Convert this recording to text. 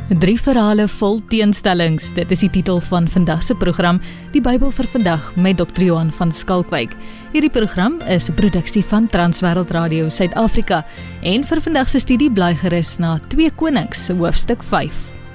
3 verhale vol teenstellings, dit is die titel van vandag se program, die Bybel vir vandag met Dr. Johan van Skalkwyk. Hierdie program is 'n produksie van Transwêreld Radio Suid-Afrika en vir vandag se studie bly gerus na 2 Konings, hoofstuk 5.